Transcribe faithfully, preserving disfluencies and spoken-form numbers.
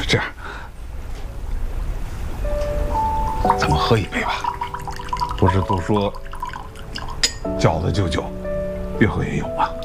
这样，咱们喝一杯吧。不是都说，叫的就酒，越喝越有吗？